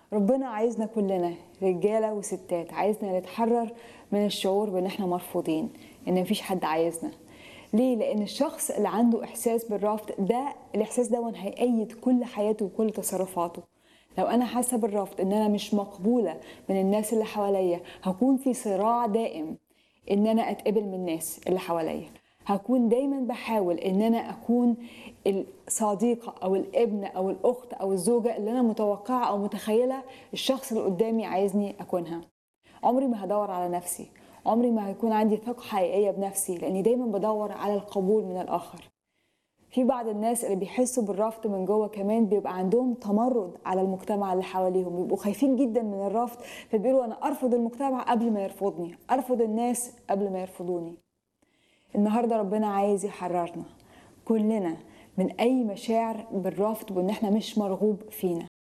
ربنا عايزنا كلنا رجالة وستات، عايزنا نتحرر من الشعور بان احنا مرفوضين، ان مفيش حد عايزنا. ليه؟ لان الشخص اللي عنده احساس بالرفض ده، الاحساس ده هيقيد كل حياته وكل تصرفاته. لو انا حاسه بالرفض، ان انا مش مقبوله من الناس اللي حواليا، هكون في صراع دائم ان انا اتقبل من الناس اللي حواليا. هكون دايما بحاول ان انا اكون الصديقة او الابن او الاخت او الزوجة اللي انا متوقعة او متخيلة الشخص اللي قدامي عايزني اكونها. عمري ما هدور على نفسي، عمري ما هيكون عندي ثقة حقيقية بنفسي، لاني دايما بدور على القبول من الاخر. في بعض الناس اللي بيحسوا بالرفض من جوه كمان بيبقى عندهم تمرد على المجتمع اللي حواليهم، بيبقوا خايفين جدا من الرفض، فبيقولوا انا ارفض المجتمع قبل ما يرفضني، ارفض الناس قبل ما يرفضوني. النهارده ربنا عايز يحررنا كلنا من اي مشاعر بالرفض وان احنا مش مرغوب فينا.